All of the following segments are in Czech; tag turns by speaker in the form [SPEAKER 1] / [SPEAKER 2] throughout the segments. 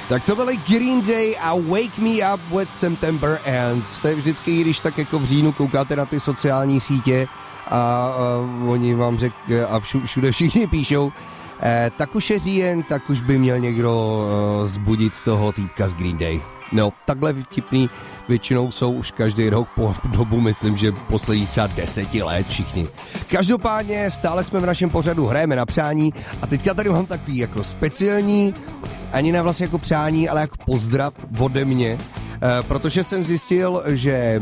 [SPEAKER 1] Tak to byly Green Day a Wake Me Up with September Ends. To je vždycky, když tak jako v říjnu koukáte na ty sociální sítě a oni vám a všude všichni píšou, tak už je říjen, tak už by měl někdo zbudit toho týpka z Green Day. No, takhle vtipný většinou jsou už každý rok po dobu, myslím, že poslední třeba 10 let všichni. Každopádně stále jsme v našem pořadu Hrajeme na přání a teďka tady mám takový jako speciální, ani ne vlastně jako přání, ale jako pozdrav ode mě, protože jsem zjistil, že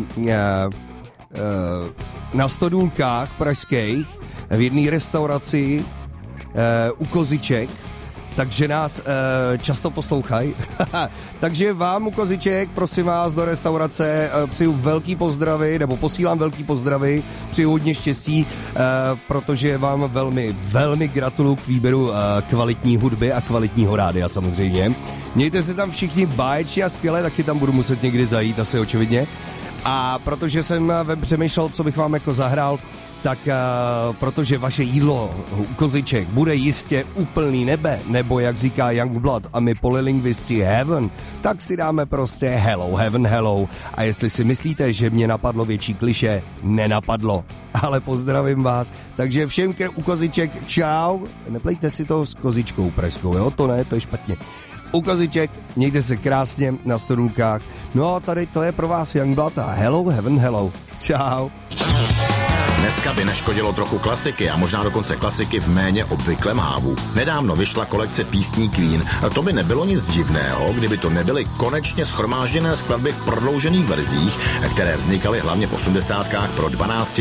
[SPEAKER 1] na Stodůlkách pražských v jedné restauraci u Koziček, takže nás často poslouchají. Takže vám u Koziček, prosím vás, do restaurace přeju velký pozdravy, nebo posílám velký pozdravy, přeju hodně štěstí, protože vám velmi, velmi gratuluju k výběru kvalitní hudby a kvalitního rádia samozřejmě. Mějte se tam všichni báječně a skvěle, taky tam budu muset někdy zajít, asi očividně. A protože jsem přemýšlel, co bych vám jako zahrál, tak protože vaše jídlo u Koziček bude jistě úplný nebe, nebo jak říká Youngblood a my polylingvisti heaven, tak si dáme prostě hello, heaven, hello. A jestli si myslíte, že mě napadlo větší klišé, nenapadlo. Ale pozdravím vás. Takže všem u Koziček čau. Neplejte si to s kozičkou pražskou, jo? To ne, to je špatně. U Koziček, mějte se krásně na Stodůlkách. No tady to je pro vás Youngblood a hello, heaven, hello. Čau.
[SPEAKER 2] Dneska by neškodilo trochu klasiky a možná dokonce klasiky v méně obvyklém hávu. Nedávno vyšla kolekce písní Queen. To by nebylo nic divného, kdyby to nebyly konečně shromážděné skladby v prodloužených verzích, které vznikaly hlavně v 80kách pro 12